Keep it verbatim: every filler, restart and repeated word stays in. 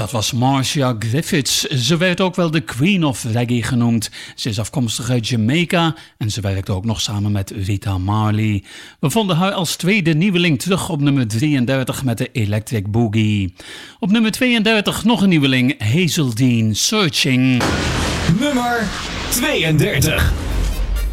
dat was Marcia Griffiths. Ze werd ook wel de Queen of Reggae genoemd. Ze is afkomstig uit Jamaica en ze werkte ook nog samen met Rita Marley. We vonden haar als tweede nieuweling terug op nummer drieëndertig met de Electric Boogie. Op nummer tweeëndertig nog een nieuweling, Hazel Dean, Searching. Nummer tweeëndertig.